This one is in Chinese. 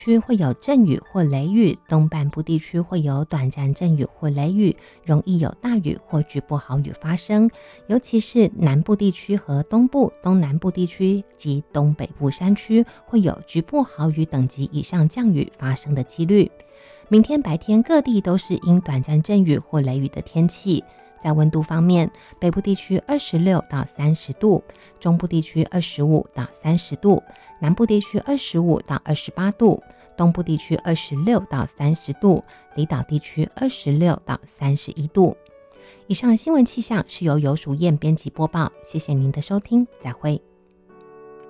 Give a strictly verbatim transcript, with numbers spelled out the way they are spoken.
区会有阵雨或雷雨，东半部地区会有短暂阵雨或雷雨，容易有大雨或局部豪雨发生，尤其是南部地区和东部、东南部地区及东北部山区会有局部豪雨等级以上降雨发生的几率。明天白天各地都是因短暂阵雨或雷雨的天气。在温度方面，北部地区二十六到三十度，中部地区二十五到三十度，南部地区二十五到二十八度，东部地区二十六到三十度，离岛地区二十六到三十一度。以上新闻气象是由游淑燕编辑播报，谢谢您的收听，再会。